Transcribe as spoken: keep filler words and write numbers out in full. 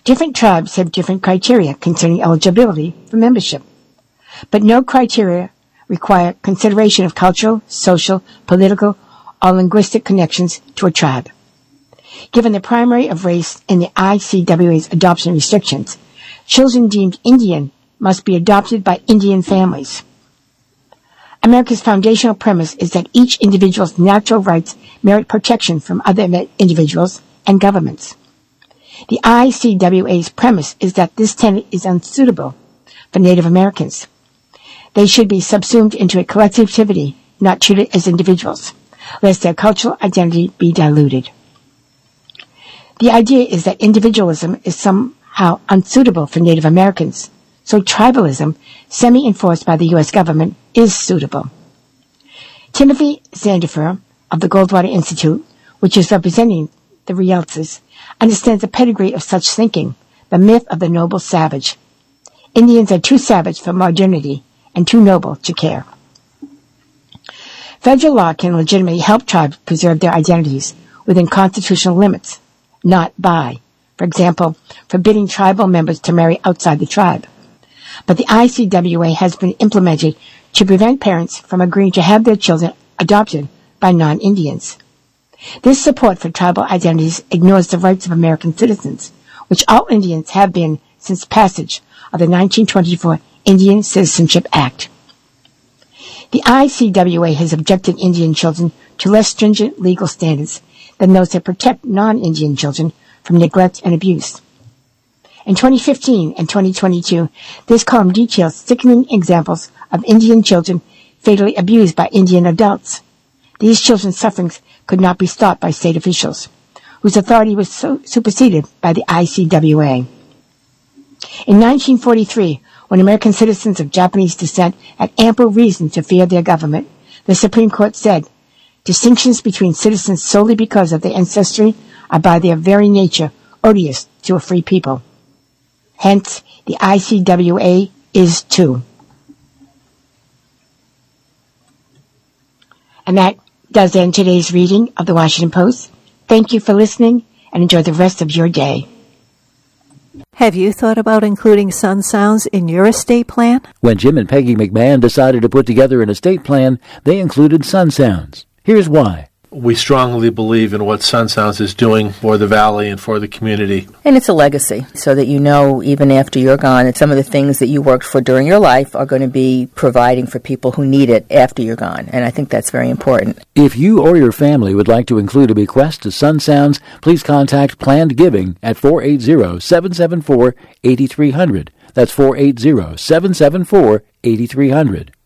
Different tribes have different criteria concerning eligibility for membership, but no criteria require consideration of cultural, social, political, or linguistic connections to a tribe. Given the primary of race in the I C W A's adoption restrictions, children deemed Indian must be adopted by Indian families. America's foundational premise is that each individual's natural rights merit protection from other individuals and governments. The I C W A's premise is that this tenet is unsuitable for Native Americans. They should be subsumed into a collectivity, not treated as individuals, lest their cultural identity be diluted. The idea is that individualism is somehow unsuitable for Native Americans, so tribalism, semi-enforced by the U S government, is suitable. Timothy Zandifer of the Goldwater Institute, which is representing the Rieltses, understands the pedigree of such thinking, the myth of the noble savage. Indians are too savage for modernity and too noble to care. Federal law can legitimately help tribes preserve their identities within constitutional limits, not by, for example, forbidding tribal members to marry outside the tribe. But the I C W A has been implemented to prevent parents from agreeing to have their children adopted by non-Indians. This support for tribal identities ignores the rights of American citizens, which all Indians have been since passage of the nineteen twenty-four Indian Citizenship Act. The I C W A has subjected Indian children to less stringent legal standards than those that protect non-Indian children from neglect and abuse. In twenty fifteen and twenty twenty-two, this column details sickening examples of Indian children fatally abused by Indian adults. These children's sufferings could not be stopped by state officials, whose authority was so superseded by the I C W A. In nineteen forty-three, when American citizens of Japanese descent had ample reason to fear their government, the Supreme Court said, distinctions between citizens solely because of their ancestry are by their very nature odious to a free people. Hence, the I C W A is too. And that does end today's reading of the Washington Post. Thank you for listening and enjoy the rest of your day. Have you thought about including sun sounds in your estate plan? When Jim and Peggy McMahon decided to put together an estate plan, they included sun sounds. Here's why. We strongly believe in what Sun Sounds is doing for the Valley and for the community. And it's a legacy, so that you know even after you're gone that some of the things that you worked for during your life are going to be providing for people who need it after you're gone. And I think that's very important. If you or your family would like to include a bequest to Sun Sounds, please contact Planned Giving at four eight zero, seven seven four, eight three zero zero. That's four eight zero, seven seven four, eight three zero zero.